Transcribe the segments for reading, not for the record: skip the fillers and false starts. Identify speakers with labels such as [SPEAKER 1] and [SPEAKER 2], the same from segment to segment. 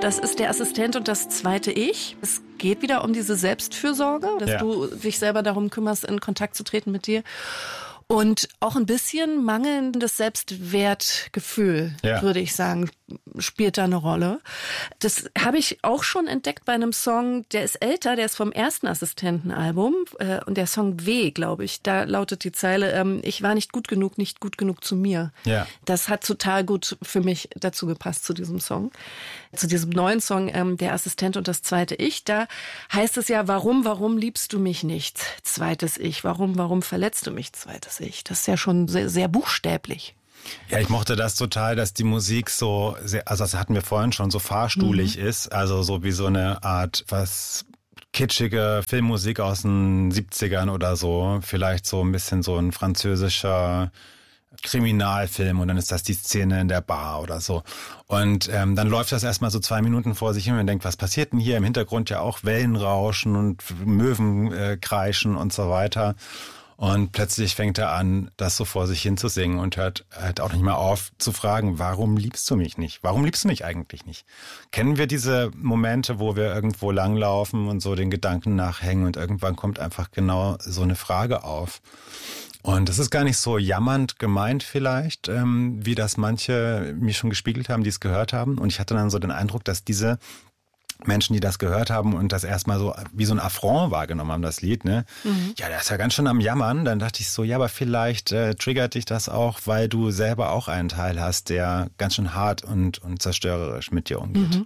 [SPEAKER 1] Das ist der Assistent und das zweite Ich. Es geht wieder um diese Selbstfürsorge, dass du dich selber darum kümmerst, in Kontakt zu treten mit dir. Und auch ein bisschen mangelndes Selbstwertgefühl, würde ich sagen, spielt da eine Rolle. Das habe ich auch schon entdeckt bei einem Song, der ist älter, der ist vom ersten Assistentenalbum. Und der Song W, glaube ich, da lautet die Zeile, ich war nicht gut genug zu mir. Ja. Das hat total gut für mich dazu gepasst zu diesem Song. Zu diesem neuen Song, der Assistent und das zweite Ich, da heißt es ja, warum liebst du mich nicht? Zweites Ich. Warum verletzt du mich? Zweites Ich. Das ist ja schon sehr, sehr buchstäblich.
[SPEAKER 2] Ja, ich mochte das total, dass die Musik so, sehr, also das hatten wir vorhin schon, so fahrstuhlig ist. Also so wie so eine Art, was kitschige Filmmusik aus den 70ern oder so. Vielleicht so ein bisschen so ein französischer Kriminalfilm und dann ist das die Szene in der Bar oder so. Und dann läuft das erstmal so 2 Minuten vor sich hin und man denkt, was passiert denn hier? Im Hintergrund ja auch Wellenrauschen und Möwen kreischen und so weiter. Und plötzlich fängt er an, das so vor sich hin zu singen und hört halt auch nicht mehr auf zu fragen, warum liebst du mich nicht? Warum liebst du mich eigentlich nicht? Kennen wir diese Momente, wo wir irgendwo langlaufen und so den Gedanken nachhängen und irgendwann kommt einfach genau so eine Frage auf? Und das ist gar nicht so jammernd gemeint vielleicht, wie das manche mir schon gespiegelt haben, die es gehört haben. Und ich hatte dann so den Eindruck, dass diese Menschen, die das gehört haben und das erstmal so wie so ein Affront wahrgenommen haben, das Lied, ne? Ja, der ist ja ganz schön am Jammern. Dann dachte ich so, ja, aber vielleicht triggert dich das auch, weil du selber auch einen Teil hast, der ganz schön hart und zerstörerisch mit dir umgeht.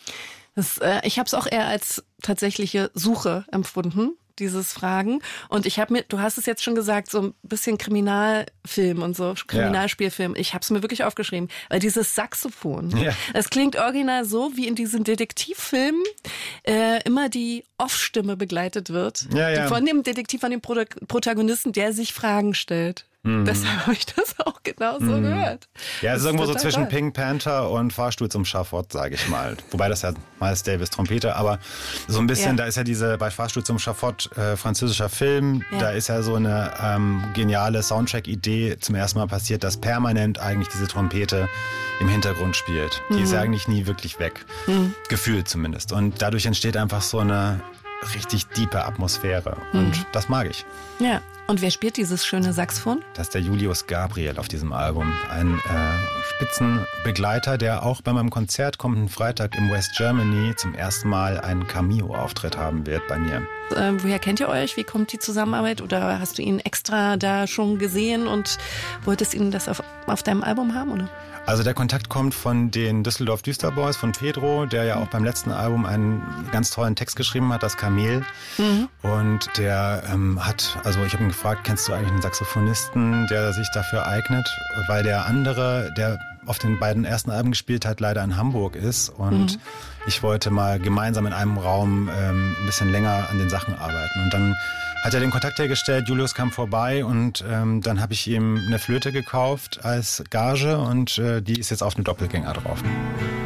[SPEAKER 1] Ich habe es auch eher als tatsächliche Suche empfunden, dieses Fragen. Und ich habe mir, du hast es jetzt schon gesagt, so ein bisschen Kriminalfilm und so, Kriminalspielfilm. Ich habe es mir wirklich aufgeschrieben, weil dieses Saxophon, es klingt original so, wie in diesen Detektivfilmen immer die Off-Stimme begleitet wird. Von dem Detektiv, von dem Protagonisten, der sich Fragen stellt. Deshalb habe ich das auch genauso gehört.
[SPEAKER 2] Ja, es ist irgendwo so zwischen Pink Panther und Fahrstuhl zum Schafott, sage ich mal. Wobei das ja Miles Davis Trompete, aber so ein bisschen, da ist ja diese, bei Fahrstuhl zum Schafott, französischer Film, da ist ja so eine geniale Soundtrack-Idee zum ersten Mal passiert, dass permanent eigentlich diese Trompete im Hintergrund spielt. Die ist ja eigentlich nie wirklich weg. Gefühlt zumindest. Und dadurch entsteht einfach so eine richtig tiefe Atmosphäre. Und das mag ich.
[SPEAKER 1] Ja. Und wer spielt dieses schöne Saxophon?
[SPEAKER 2] Das ist der Julius Gabriel auf diesem Album. Ein Spitzenbegleiter, der auch bei meinem Konzert kommenden Freitag im West Germany zum ersten Mal einen Cameo-Auftritt haben wird bei mir.
[SPEAKER 1] Woher kennt ihr euch? Wie kommt die Zusammenarbeit? Oder hast du ihn extra da schon gesehen und wolltest ihn das auf deinem Album haben, oder?
[SPEAKER 2] Also der Kontakt kommt von den Düsseldorf Düsterboys, von Pedro, der ja auch beim letzten Album einen ganz tollen Text geschrieben hat, das Kamel. Und der also ich habe ihn gefragt, kennst du eigentlich einen Saxophonisten, der sich dafür eignet? Weil der andere, der auf den beiden ersten Alben gespielt hat, leider in Hamburg ist. Und ich wollte mal gemeinsam in einem Raum ein bisschen länger an den Sachen arbeiten. Und dann hat er den Kontakt hergestellt, Julius kam vorbei und dann habe ich ihm eine Flöte gekauft als Gage und die ist jetzt auf einem Doppelgänger drauf.